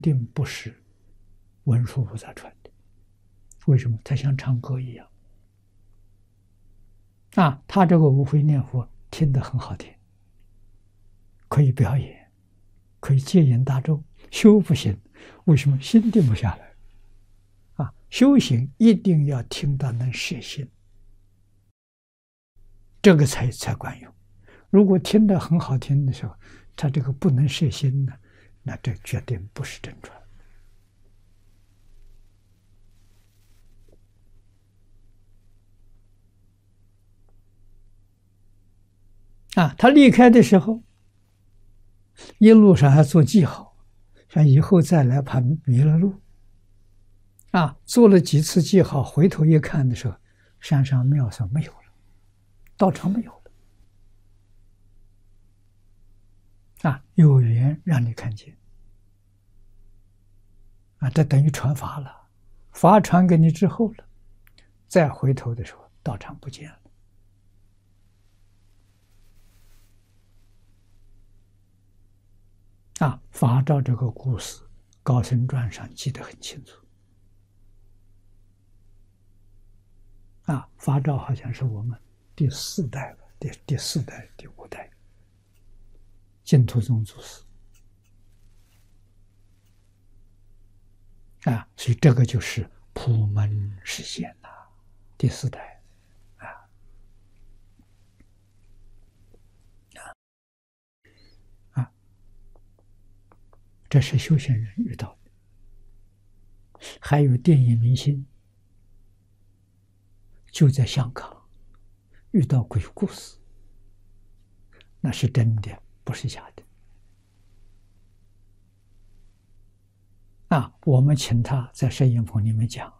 定不是文殊菩萨传的。为什么？他像唱歌一样啊！他这个无悔念佛听得很好听，可以表演，可以戒引大众修不行。为什么？心定不下来啊！修行一定要听到能摄心，这个才管用。如果听得很好听的时候，他这个不能摄心呢，那这决定不是真传。啊，他离开的时候，一路上还做记号，像以后再来怕迷了路。啊，做了几次记号，回头一看的时候，山上庙上没有了，道场没有了。啊，有缘让你看见。啊，这等于传法了，法传给你之后了，再回头的时候，道场不见了。啊，法照这个故事，高僧传上记得很清楚。啊，法照好像是我们第4代吧，第4代、第5代，净土宗祖师。啊，所以这个就是普门示现呐，第4代。这是修行人遇到的。还有电影明星，就在香港遇到鬼故事，那是真的，不是假的。啊，我们请他在摄影棚里面讲，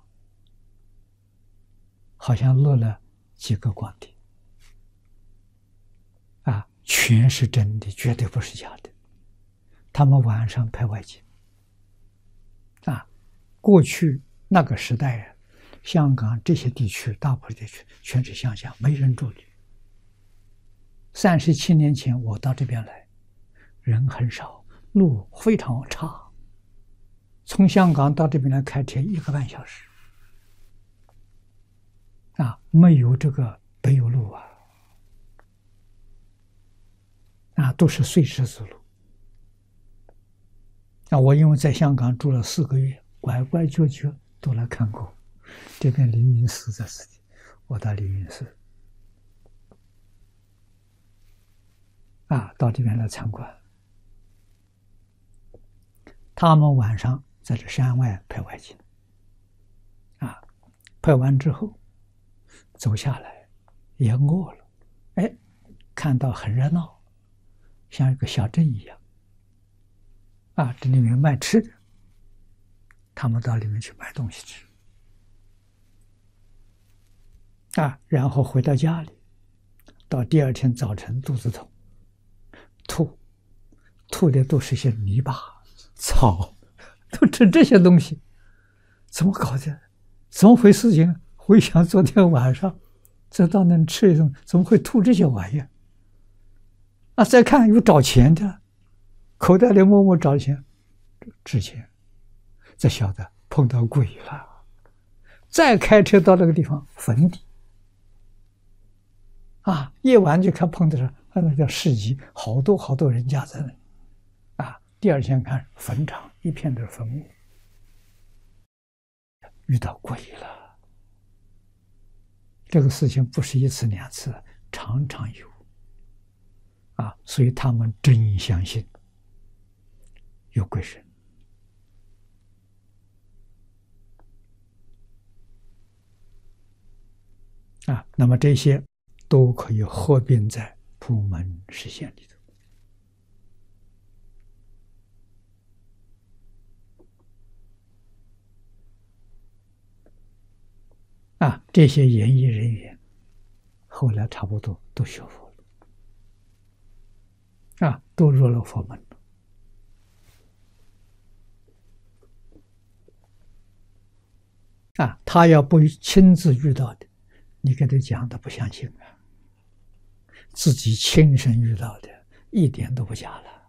好像落了几个光碟。啊，全是真的，绝对不是假的。他们晚上拍外景。啊，过去那个时代啊，香港这些地区，大部分地区全是乡下，没人住的。37年前我到这边来，人很少，路非常差。从香港到这边来开车1个半小时。啊，没有这个柏油路啊，啊，都是碎石子路。啊，我因为在香港住了4个月，拐拐角角都来看过。这边灵隐寺在这里，我到灵隐寺。啊，到这边来参观。他们晚上在这山外拍外景。啊，拍完之后走下来也饿了，哎，看到很热闹，像一个小镇一样。啊，这里面卖吃的，他们到里面去买东西吃。啊，然后回到家里，到第2天早晨肚子痛，吐的都是些泥巴、草，都吃这些东西，怎么搞的？怎么回事情？回想昨天晚上，这当能吃一顿，怎么会吐这些玩意儿？啊，再看有找钱的，口袋里默默找钱，值钱，这晓得碰到鬼了。再开车到那个地方，坟地。啊，夜晚就看碰的是那叫市集，好多人家在那里。啊，第2天看坟场，一片都是坟墓。遇到鬼了。这个事情不是1次2次，常常有。啊，所以他们真相信有鬼神。啊，那么这些都可以合并在普门示现里头。啊，这些演艺人员后来差不多都学佛了。啊，都入了佛门了。啊，他要不亲自遇到的，你给他讲他不相信啊。自己亲身遇到的，一点都不假了。